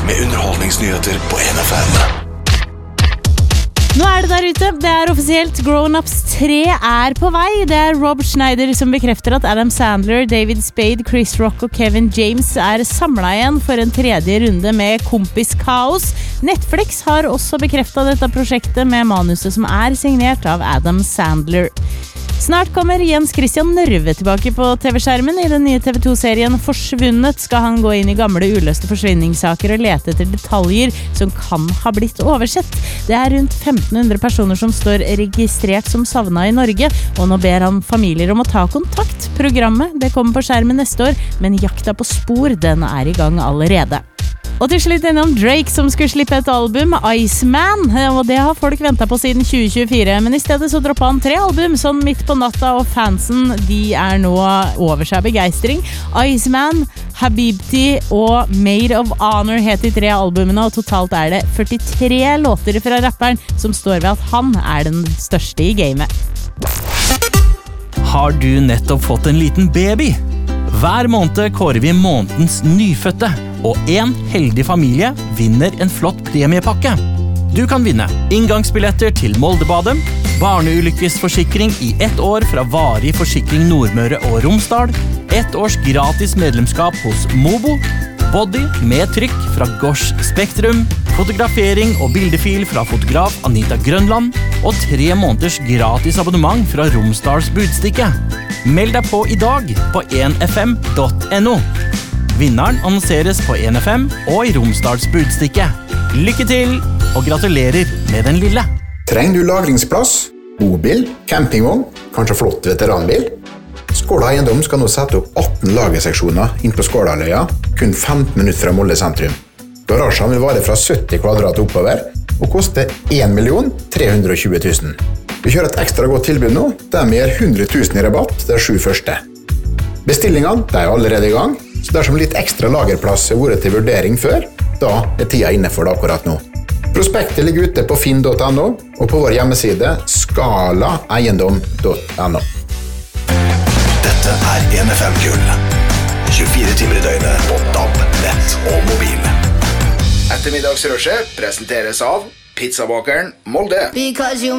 med underholdningsnyheter på NFM. Nå det der ute, det offisielt, Grown Ups 3 på vei. Det Rob Schneider som bekrefter at Adam Sandler, David Spade, Chris Rock og Kevin James samlet igjen for en tredje runde med Kompiskaos. Netflix har også bekreftet dette prosjektet med manuset som signert av Adam Sandler. Snart kommer Jens Christian Nørve tilbake på TV-skjermen. I den nye TV2-serien Forsvunnet skal han gå inn i gamle uløste forsvinningssaker og lete etter detaljer som kan ha blitt oversett. Det rundt 1500 personer som står registrert som savnet i Norge, og nå ber han familier om å ta kontakt. Programmet det kommer på skjermen neste år, men jakta på spor den i gang allerede. Og til slutt innom Drake som skulle slippe et album, Iceman, og det har folk ventet på siden 2024, men i stedet så droppet han 3 album sånn midt på natta, og fansen de nå over seg begeistring. Iceman, Habibti og Maid of Honor heter de 3 albumene, og totalt det 43 låter fra rapperen som står ved at han den største i gamet. Har du nettopp fått en liten baby? Hver måned kårer vi månedens nyfødte, og en heldig familie vinner en flott premiepakke. Du kan vinne inngangsbilletter til Moldebadet, barneulykkesforsikring i 1 år fra Varig Forsikring Nordmøre og Romsdal, 1 års gratis medlemskap hos Mobo, body med trykk fra Gosh Spektrum, fotografering og bildefil fra fotograf Anita Grønland, og 3 måneders gratis abonnement fra Romsdals Budstikke. Meld deg på i dag på 1fm.no. Vinneren annonseres på 1FM og i Romsdals Budstikke. Lykke til, og gratulerer med den lille. Trenger du lagringsplass, bobil, campingvogn, kanskje flott veteranbil? Skåla Eiendom skal nå sette opp 18 lagerseksjoner inn på Skålaløya, kun 15 minutter fra Molde sentrum. Garasjen vil vare fra 70 kvadrat oppover, og koste 1.320 000. Vi kjører et ekstra godt tilbud nå, der vi gir 100 000 i rabatt de 7 første. Bestillingene allerede i gang, så dersom litt ekstra lagerplass vært til vurdering før, da tida inne for det akkurat nå. Prospektet ligger ute på finn.no og på vår hjemmeside skalaeiendom.no. Dette NFM Gull. 24 timer i døgnet på DAB, nett og mobil. Ettermiddagsrushet presenteres av Pizzabakeren Molde.